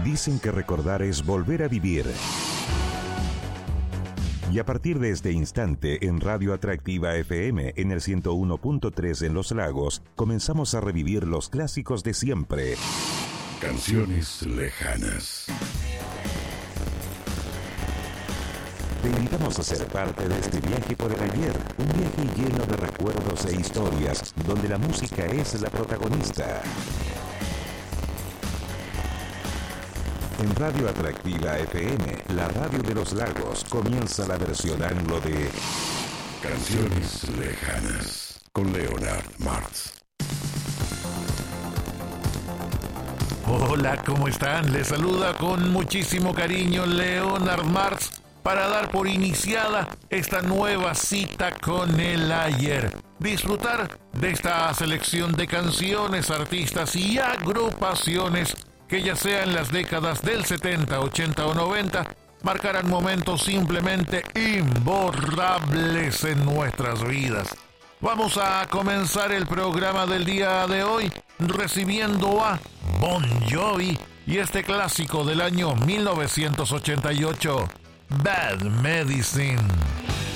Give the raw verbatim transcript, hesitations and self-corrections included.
Dicen que recordar es volver a vivir. Y a partir de este instante, en Radio Atractiva F M, en el ciento uno punto tres en Los Lagos, comenzamos a revivir los clásicos de siempre. Canciones lejanas. Te invitamos a ser parte de este viaje por el ayer, un viaje lleno de recuerdos e historias, donde la música es la protagonista. En Radio Atractiva F M, la radio de Los Lagos, comienza la versión anglo de Canciones lejanas, con Leonard Martz. Hola, ¿cómo están? Les saluda con muchísimo cariño Leonard Martz para dar por iniciada esta nueva cita con el ayer. Disfrutar de esta selección de canciones, artistas y agrupaciones que ya sea en las décadas del setenta, ochenta o noventa, marcarán momentos simplemente imborrables en nuestras vidas. Vamos a comenzar el programa del día de hoy recibiendo a Bon Jovi y este clásico del año mil novecientos ochenta y ocho, Bad Medicine.